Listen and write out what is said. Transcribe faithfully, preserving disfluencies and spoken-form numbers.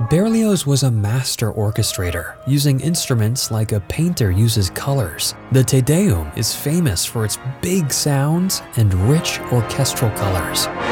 Berlioz was a master orchestrator, using instruments like a painter uses colors. The Te Deum is famous for its big sounds and rich orchestral colors.